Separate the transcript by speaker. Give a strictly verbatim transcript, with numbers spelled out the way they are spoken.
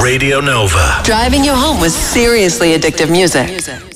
Speaker 1: Radio Nova.
Speaker 2: Driving you home with seriously addictive music.